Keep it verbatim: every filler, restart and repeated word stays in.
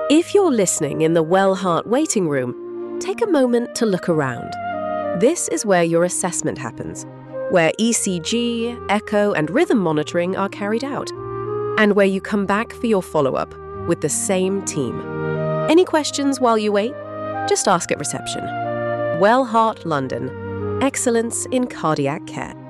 If you're listening in the Well Heart waiting room, take a moment to look around. This is where your assessment happens, where E C G, echo, and rhythm monitoring are carried out, and where you come back for your follow-up with the same team. Any questions while you wait? Just ask at reception. Well Heart London. Excellence in cardiac care.